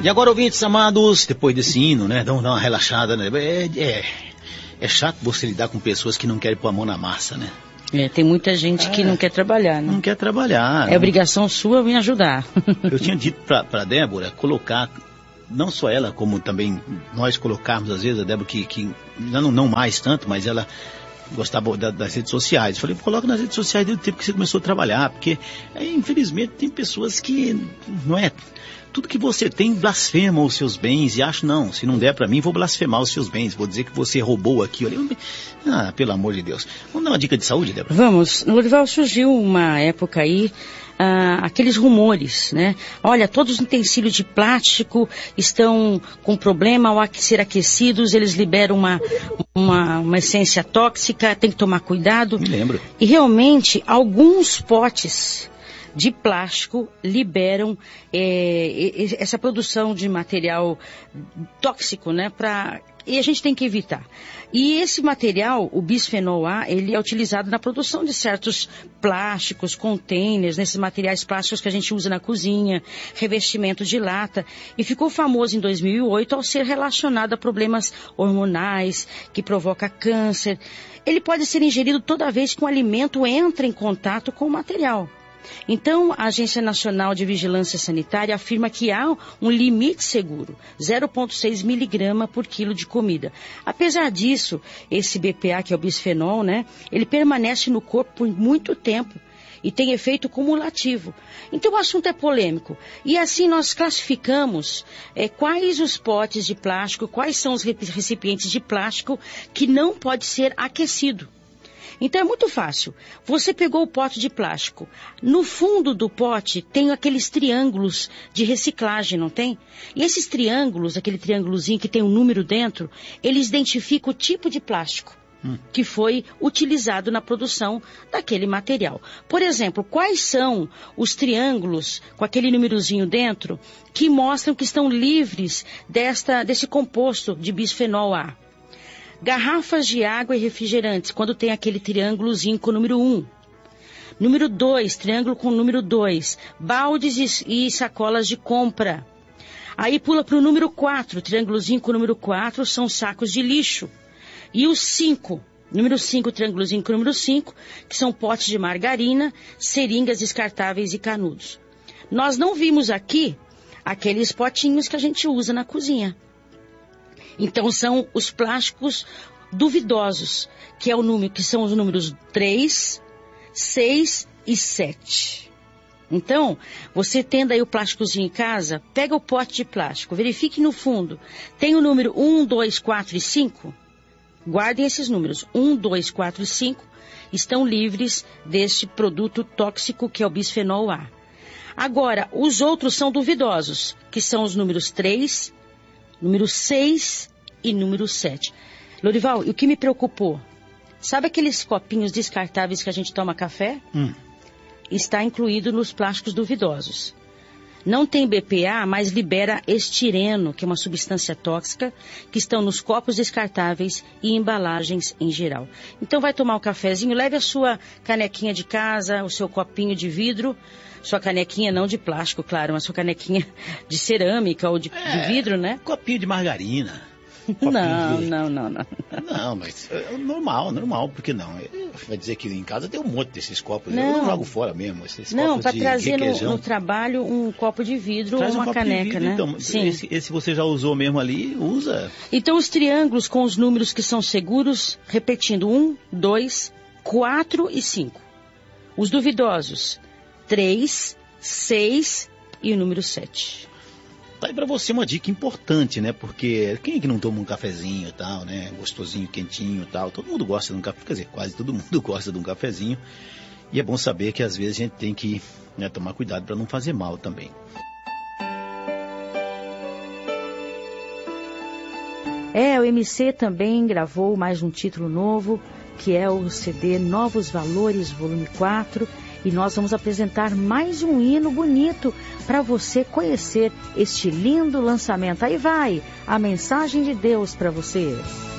E agora, ouvintes amados, depois desse hino, né? Dá uma relaxada, né? É chato você lidar com pessoas que não querem pôr a mão na massa, né? Tem muita gente que não quer trabalhar, né? Não quer trabalhar. É obrigação sua me ajudar. Eu tinha dito pra Débora colocar, não só ela, como também nós colocarmos, às vezes, a Débora que não mais tanto, mas ela gostava das redes sociais. Eu falei, coloca nas redes sociais desde o tempo que você começou a trabalhar, porque, infelizmente, tem pessoas que, não é... Tudo que você tem blasfema os seus bens e acho, não, se não der pra mim, vou blasfemar os seus bens, vou dizer que você roubou aqui. Pelo amor de Deus. Vamos dar uma dica de saúde, Débora? Vamos. Lorival, surgiu uma época aí, aqueles rumores, né? Olha, todos os utensílios de plástico estão com problema ao ser aquecidos, eles liberam uma essência tóxica, tem que tomar cuidado. Me lembro. E realmente, alguns potes de plástico liberam essa produção de material tóxico, né? E a gente tem que evitar. E esse material, o bisfenol A, ele é utilizado na produção de certos plásticos, containers, nesses materiais plásticos que a gente usa na cozinha, revestimento de lata. E ficou famoso em 2008 ao ser relacionado a problemas hormonais, que provoca câncer. Ele pode ser ingerido toda vez que um alimento entra em contato com o material. Então, a Agência Nacional de Vigilância Sanitária afirma que há um limite seguro, 0,6 miligrama por quilo de comida. Apesar disso, esse BPA, que é o bisfenol, né, ele permanece no corpo por muito tempo e tem efeito cumulativo. Então, o assunto é polêmico. E assim nós classificamos quais os potes de plástico, quais são os recipientes de plástico que não pode ser aquecido. Então é muito fácil. Você pegou o pote de plástico. No fundo do pote tem aqueles triângulos de reciclagem, não tem? E esses triângulos, aquele triângulozinho que tem um número dentro, eles identificam o tipo de plástico que foi utilizado na produção daquele material. Por exemplo, quais são os triângulos com aquele númerozinho dentro que mostram que estão livres desse composto de bisfenol A? Garrafas de água e refrigerantes, quando tem aquele triângulozinho com o número 1. Número 2, triângulo com o número 2. Baldes e sacolas de compra. Aí pula para o número 4, triângulozinho com o número 4, são sacos de lixo. E o 5, número 5, triângulozinho com o número 5, que são potes de margarina, seringas descartáveis e canudos. Nós não vimos aqui aqueles potinhos que a gente usa na cozinha. Então são os plásticos duvidosos, que são os números 3, 6 e 7. Então, você tendo aí o plásticozinho em casa, pega o pote de plástico, verifique no fundo, tem o número 1, 2, 4 e 5? Guardem esses números, 1, 2, 4 e 5 estão livres deste produto tóxico que é o bisfenol A. Agora, os outros são duvidosos, que são os números 3, número 6 e número 7. Lorival, e o que me preocupou? Sabe aqueles copinhos descartáveis que a gente toma café? Está incluído nos plásticos duvidosos. Não tem BPA, mas libera estireno, que é uma substância tóxica, que estão nos copos descartáveis e embalagens em geral. Então vai tomar um cafezinho, leve a sua canequinha de casa, o seu copinho de vidro, sua canequinha não de plástico, claro, mas sua canequinha de cerâmica ou de vidro, né? Copinho de margarina. Não. Não, mas é normal, porque não? Vai dizer que em casa tem um monte desses copos, eu não jogo fora mesmo. Esses não, copos para de trazer requeijão. No trabalho um copo de vidro Traz ou uma caneca, vidro, né? Então, sim. Esse você já usou mesmo ali, usa. Então os triângulos com os números que são seguros, repetindo 1, 2, 4 e 5. Os duvidosos, 3, 6 e o número 7. Tá aí pra você uma dica importante, né? Porque quem é que não toma um cafezinho e tal, né? Gostosinho, quentinho e tal. Todo mundo gosta de um café, quer dizer, quase todo mundo gosta de um cafezinho. E é bom saber que às vezes a gente tem que tomar cuidado para não fazer mal também. O MC também gravou mais um título novo, que é o CD Novos Valores, volume 4. E nós vamos apresentar mais um hino bonito para você conhecer este lindo lançamento. Aí vai a mensagem de Deus para você.